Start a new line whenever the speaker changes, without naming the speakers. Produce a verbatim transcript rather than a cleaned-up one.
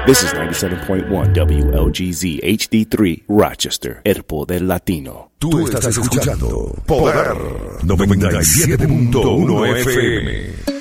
This is ninety-seven point one W L G Z H D three Rochester, el poder latino.
Tú estás escuchando Poder noventa y siete punto uno F M.